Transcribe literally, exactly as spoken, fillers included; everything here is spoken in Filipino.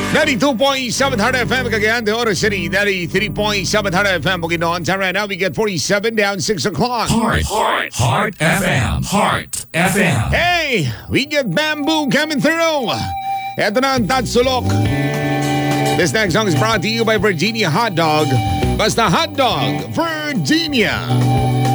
ninety-two point seven Heart F M, Cagayan de Oro City. ninety-three point seven Heart F M, Bukidnon. Time right now, we get forty-seven down six o'clock. Heart, Heart, Heart F M, Heart F M. Hey, we get Bamboo coming through. Eto na ang Tatsulok. This next song is brought to you by Virginia Hot Dog. Basta Hot Dog, Virginia.